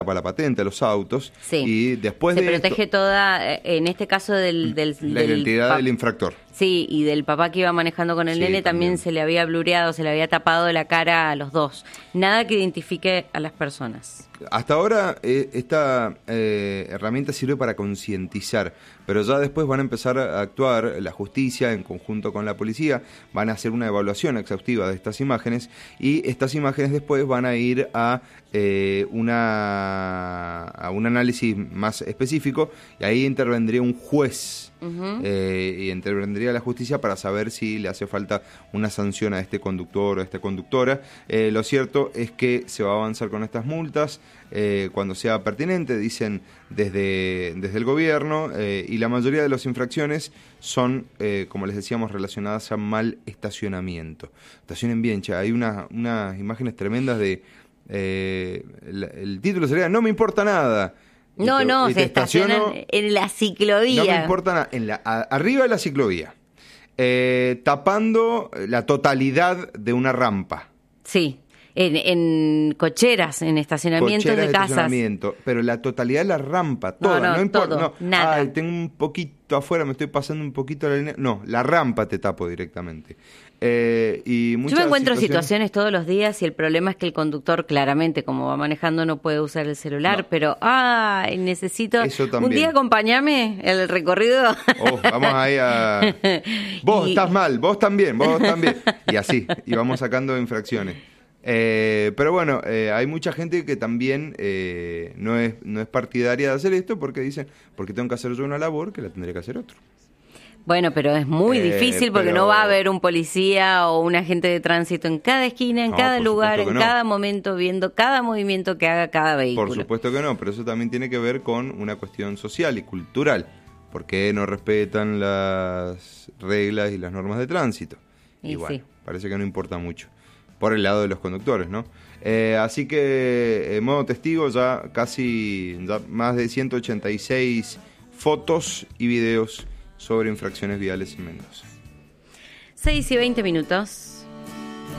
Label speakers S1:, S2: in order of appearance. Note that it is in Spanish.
S1: para la patente a los autos.
S2: Sí.
S1: Y después
S2: se
S1: de
S2: protege
S1: esto,
S2: toda, en este caso
S1: la identidad del infractor.
S2: Sí, y del papá que iba manejando con el nene también se le había blureado, se le había tapado la cara a los dos. Nada que identifique a las personas.
S1: Hasta ahora esta herramienta sirve para concientizar, pero ya después van a empezar a actuar la justicia en conjunto con la policía, van a hacer una evaluación exhaustiva de estas imágenes y estas imágenes después van a ir a un análisis más específico y ahí intervendría un juez. Y intervendría la justicia para saber si le hace falta una sanción a este conductor o a esta conductora. Lo cierto es que se va a avanzar con estas multas cuando sea pertinente, dicen desde el gobierno, y la mayoría de las infracciones son, como les decíamos, relacionadas a mal estacionamiento. Estacionen bien, hay unas imágenes tremendas de... el título sería "No me importa nada".
S2: No, se estacionan en la ciclovía.
S1: No me importa nada, arriba de la ciclovía, tapando la totalidad de una rampa.
S2: Sí, en cocheras, en estacionamientos de casas.
S1: Pero la totalidad de la rampa, toda, no importa.
S2: Todo, nada.
S1: Ay, tengo un poquito afuera, me estoy pasando un poquito la línea. No, la rampa te tapo directamente. Y
S2: yo me encuentro situaciones todos los días y el problema es que el conductor claramente, como va manejando, no puede usar el celular, pero necesito... Un día acompáñame el recorrido.
S1: Vamos ahí a... Vos estás mal, vos también. Y así, y vamos sacando infracciones. Pero bueno, hay mucha gente que también no es partidaria de hacer esto porque dicen, porque tengo que hacer yo una labor que la tendría que hacer otro.
S2: Bueno, pero es muy difícil porque no va a haber un policía o un agente de tránsito en cada esquina, en cada lugar, en cada momento, viendo cada movimiento que haga cada vehículo.
S1: Por supuesto que no, pero eso también tiene que ver con una cuestión social y cultural. ¿Por qué no respetan las reglas y las normas de tránsito? Y bueno, sí, parece que no importa mucho. Por el lado de los conductores, ¿no? Así que, en modo testigo, ya más de 186 fotos y videos sobre infracciones viales en Mendoza.
S2: 6:20.